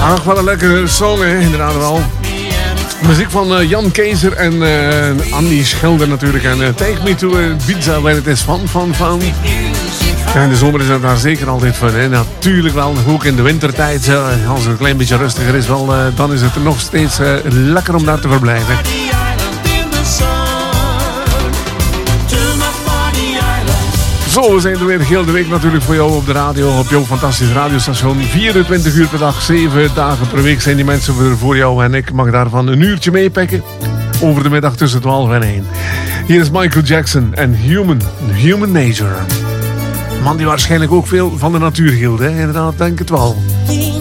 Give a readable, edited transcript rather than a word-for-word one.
Ach, wat een lekkere song, hè? Inderdaad wel. Muziek van Jan Keizer en Andy Schilder natuurlijk. En Take Me to Ibiza, waar het is van. Ja, in de zomer is het daar zeker altijd van. Hè? Natuurlijk wel, ook in de wintertijd. Als het een klein beetje rustiger is, wel, dan is het nog steeds lekker om daar te verblijven. Zo, we zijn er weer heel de week natuurlijk voor jou op de radio, op jouw fantastisch radiostation. 24 uur per dag, 7 dagen per week zijn die mensen voor jou. En ik mag daarvan een uurtje meepikken over de middag tussen 12 en 1. Hier is Michael Jackson en Human Nature. Man die waarschijnlijk ook veel van de natuur hield, hè? Inderdaad, denk het wel.